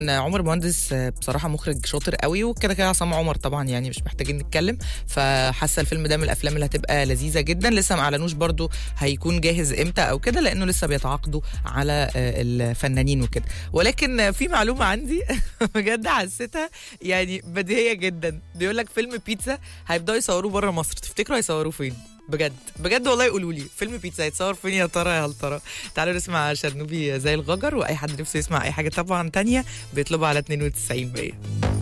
عمر مهندس بصراحه مخرج شاطر قوي، وكده كده عصام عمر طبعا يعني مش محتاجين نتكلم. فحاسه الفيلم ده من الافلام اللي هتبقى لذيذه جدا. لسه ما اعلنوش برضو هيكون جاهز امتى او كده، لانه لسه بيتعاقدوا على الفنانين وكده. ولكن في معلومه عندي بجد حسيتها يعني بديهيه جدا. بيقول لك فيلم بيتزا هيبداوا يصوروه بره مصر، تفتكروا هيصوروه فين؟ بجد بجد والله يقولوا لي فيلم بيتزا هيتصور فين يا ترى يا هل ترى. تعالوا نسمع شرنوبي زي الغجر، واي حد نفسه يسمع اي حاجه طبعا تانية بيطلبها على 92 بقى.